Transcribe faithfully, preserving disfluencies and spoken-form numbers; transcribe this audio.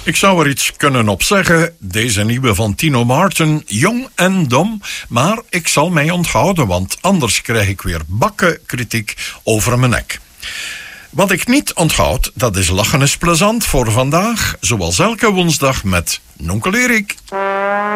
Ik zou er iets kunnen op zeggen, deze nieuwe van Tino Martin, jong en dom, maar ik zal mij onthouden, want anders krijg ik weer bakken kritiek over mijn nek. Wat ik niet onthoud, dat is Lachen is plezant voor vandaag, zoals elke woensdag met Nonkel Erik.